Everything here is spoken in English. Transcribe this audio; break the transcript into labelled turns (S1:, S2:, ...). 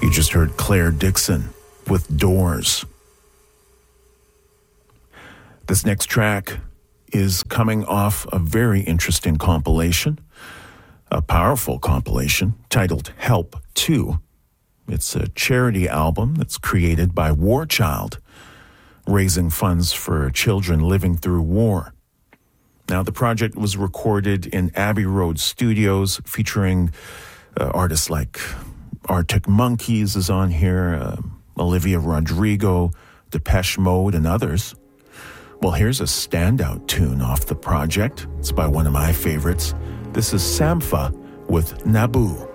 S1: You just heard Claire Dixon with Doors. This next track is coming off a very interesting compilation, a powerful compilation titled Help 2. It's a charity album that's created by War Child, raising funds for children living through war. Now, the project was recorded in Abbey Road Studios, featuring artists like Arctic Monkeys is on here, Olivia Rodrigo, Depeche Mode, and others. Well, here's a standout tune off the project. It's by one of my favorites. This is Sampha with Naboo.